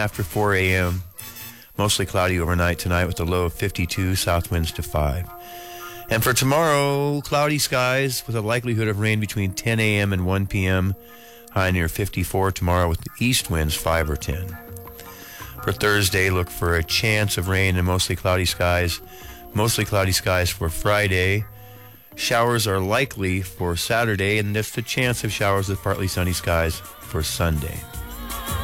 after 4 a.m. Mostly cloudy overnight tonight with a low of 52, south winds to 5. And for tomorrow, cloudy skies with a likelihood of rain between 10 a.m. and 1 p.m. High near 54 tomorrow with east winds 5 or 10. For Thursday, look for a chance of rain and mostly cloudy skies. Mostly cloudy skies for Friday. Showers are likely for Saturday, and just a chance of showers with partly sunny skies for Sunday.